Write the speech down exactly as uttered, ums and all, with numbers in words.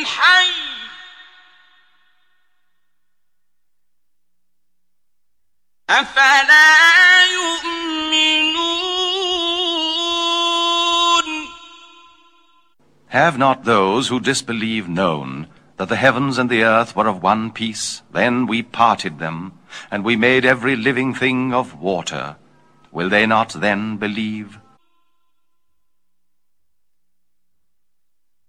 حي أفلا يؤمنون. Have not those who disbelieve known that the heavens and the earth were of one piece? Then we parted them, and we made every living thing of water. Will they not then believe?